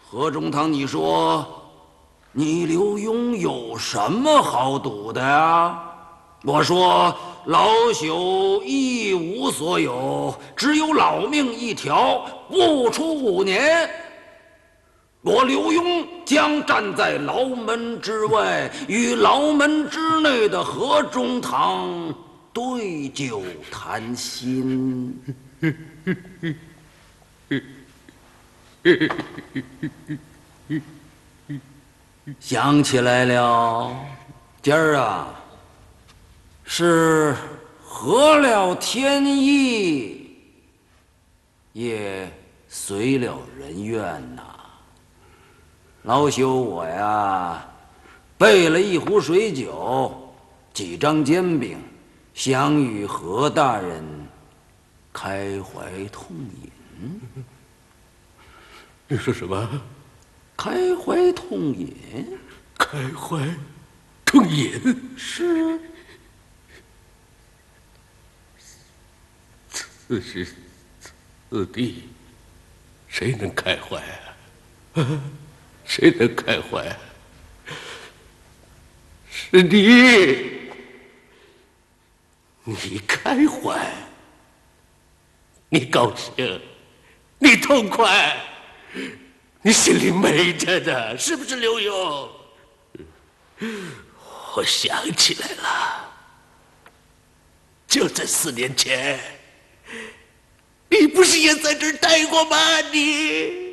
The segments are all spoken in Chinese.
何中堂，你说你刘墉有什么好赌的呀？我说老朽一无所有，只有老命一条，不出5年，我刘墉将站在牢门之外，与牢门之内的何中堂对酒谈心。想起来了，今儿啊，是合了天意，也随了人愿呐。老朽我呀，备了1壶水酒，几张煎饼，想与何大人开怀痛饮。 你说什么？ 开怀痛饮？ 开怀痛饮？ 是。 此时此地，谁能开怀啊？谁能开怀啊？是你，你开怀，你高兴，你痛快，你心里美着呢，是不是刘墉？我想起来了，就在4年前，你不是也在这儿待过吗？你，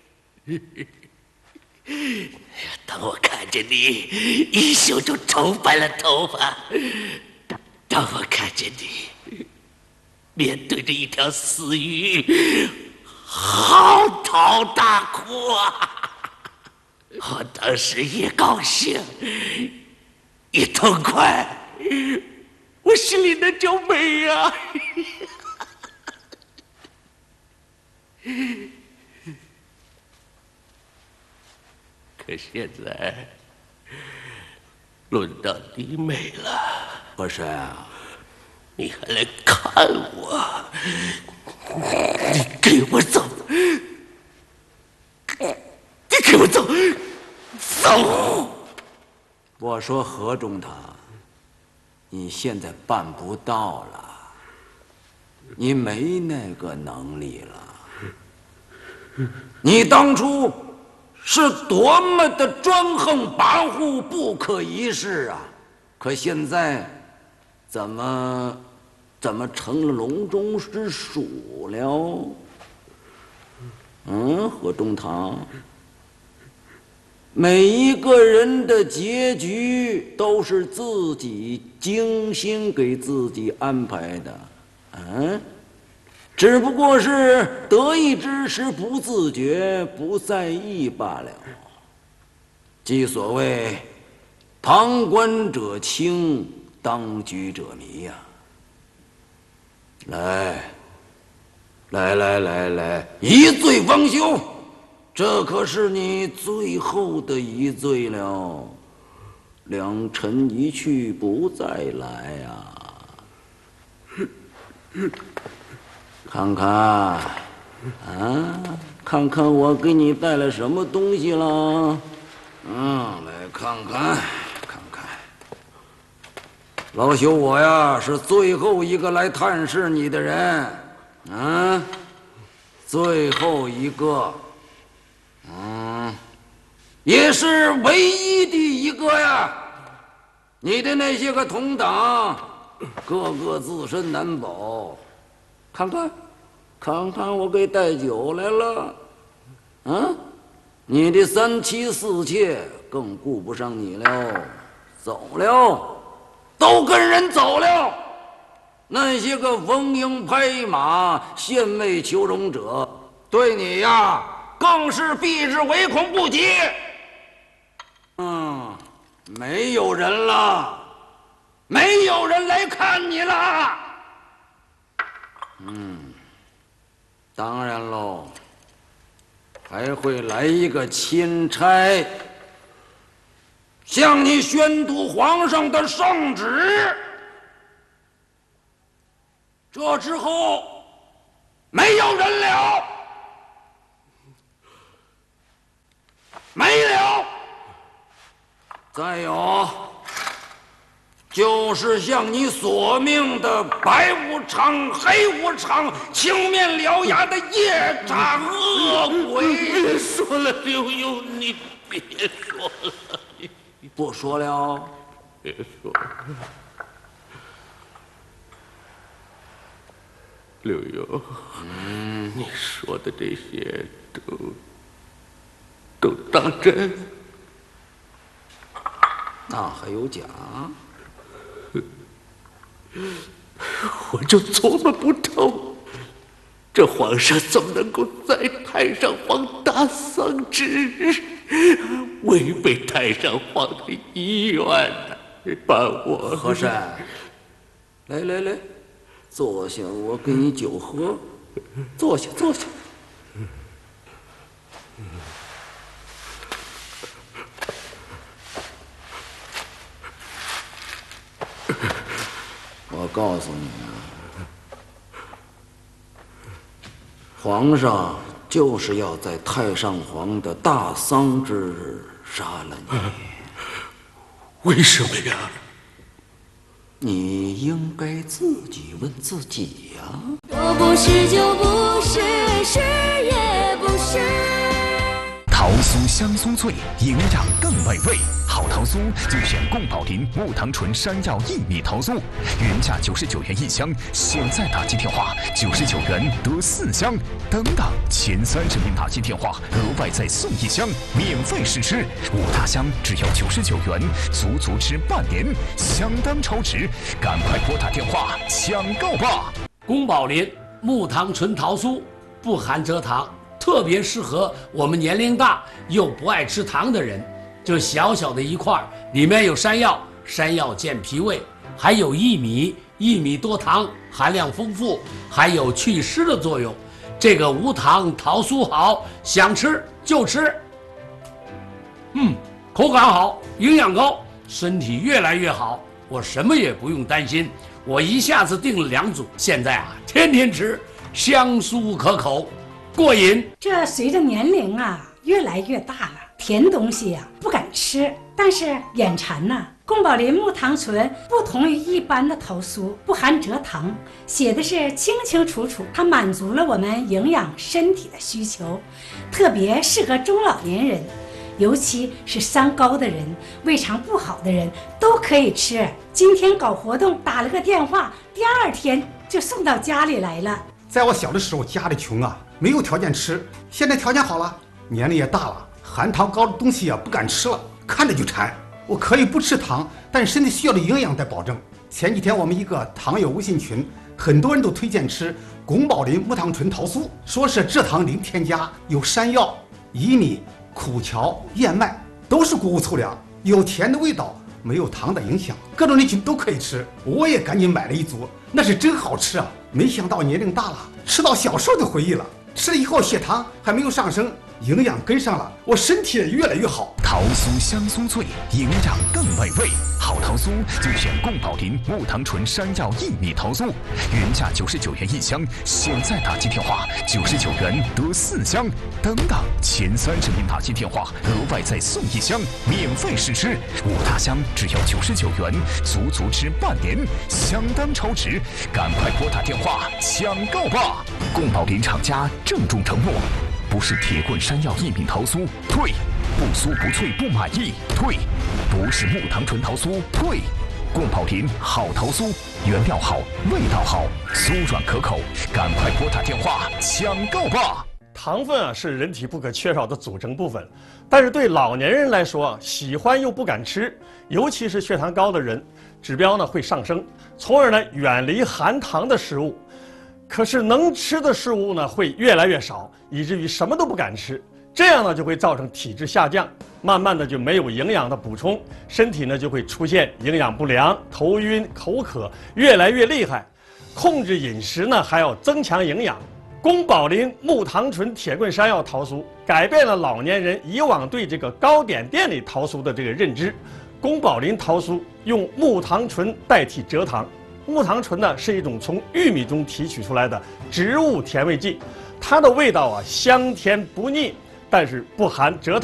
当我看见你一宿就愁白了头发，当我看见你面对着一条死鱼，嚎啕大哭啊！我当时也高兴，也痛快，我心里那叫美呀！可现在轮到你美了， 和珅啊， 你还来看我？你给我走！你给我走！走！ 我说何中堂，你现在办不到了，你没那个能力了。你当初是多么的专横跋扈、不可一世啊！可现在怎么成了笼中之鼠了？何中堂，每一个人的结局都是自己精心给自己安排的，只不过是得意之时不自觉、不在意罢了。即所谓旁观者清，当局者迷呀。来，一醉方休，这可是你最后的一醉了。良辰一去不再来呀。看看，看看我给你带来什么东西了。来看看。老朽我呀，是最后一个来探视你的人，最后一个，也是唯一的一个呀。你的那些个同党，个个自身难保。看看，我给带酒来了，你的3妻4妾更顾不上你了，走了。都跟人走了，那些个逢迎拍马、献媚求荣者，对你呀更是避之唯恐不及。没有人了，没有人来看你了。当然喽，还会来一个钦差。向你宣读皇上的圣旨。这之后，没有人了。 没了。再有，就是向你索命的白无常、黑无常、青面獠牙的夜叉恶鬼。 别说了，刘墉，你别说了， 不说了， 别说了。刘墉，你说的这些都当真？ 那还有假？ 我就琢磨不透，这皇上怎么能够在太上皇大丧之日，违背太上皇的遗愿呢？把我和珅，来，坐下，我给你酒喝。坐下。我告诉你啊，皇上就是要在太上皇的大丧之日杀了你。 为什么呀？ 你应该自己问自己呀。 我不是就不是，是也不是。 桃酥香酥脆，营养更美味。好桃酥就选宫保林木糖醇山药薏米桃酥，原价99元1箱，现在打击电话99元得4箱，等等前30名打击电话额外再送1箱，免费试吃。5大箱只要99元，足吃半年，相当超值，赶快拨打电话抢购吧！ 宫保林木糖醇桃酥不含蔗糖，特别适合我们年龄大又不爱吃糖的人。就小小的一块，里面有山药，山药健脾胃，还有薏米，薏米多糖，含量丰富，还有祛湿的作用。这个无糖桃酥好，想吃就吃。口感好，营养高，身体越来越好，我什么也不用担心。我一下子订了2组，现在啊，天天吃，香酥可口，过瘾。 这随着年龄啊越来越大了，甜东西呀不敢吃，但是眼馋呐。宫保林木糖醇不同于一般的桃酥，不含蔗糖，写的是清清楚楚，它满足了我们营养身体的需求，特别适合中老年人，尤其是三高的人、胃肠不好的人都可以吃。今天搞活动打了个电话，第2天就送到家里来了。 在我小的时候，家里穷啊，没有条件吃。现在条件好了，年龄也大了，含糖高的东西啊不敢吃了，看着就馋。我可以不吃糖，但是身体需要的营养得保证。前几天我们一个糖友微信群，很多人都推荐吃宫保林木糖醇桃酥，说是蔗糖零添加，有山药、薏米、苦荞、燕麦，都是谷物粗粮，有甜的味道，没有糖的影响，各种人群都可以吃。我也赶紧买了1组，那是真好吃啊！没想到年龄大了，吃到小时候的回忆了。吃了以后血糖还没有上升，营养跟上了，我身体也越来越好。 桃酥香酥脆，营养更美味。好桃酥就选宫保林木糖醇山药薏米桃酥，原价99元1箱，现在打击电话99元得4箱，等等前30名打击电话额外再送1箱，免费试吃。5大箱只要99元，足吃半年，相当超值，赶快拨打电话抢购吧！宫保林厂家郑重承诺，不是铁棍山药薏米桃酥，退；不酥不脆不满意，退；不是木糖醇桃酥，退。宫保林好桃酥，原料好，味道好，酥软可口，赶快拨打电话抢购吧！ 糖分啊是人体不可缺少的组成部分，但是对老年人来说，喜欢又不敢吃，尤其是血糖高的人，指标呢会上升，从而呢远离含糖的食物。可是能吃的食物呢会越来越少，以至于什么都不敢吃，这样呢就会造成体质下降，慢慢的就没有营养的补充，身体呢就会出现营养不良、头晕、口渴，越来越厉害。控制饮食呢还要增强营养。宫保林木糖醇铁棍山药桃酥改变了老年人以往对这个糕点店里桃酥的这个认知。宫保林桃酥用木糖醇代替蔗糖。木糖醇呢是一种从玉米中提取出来的植物甜味剂，它的味道啊香甜不腻，但是不含蔗糖。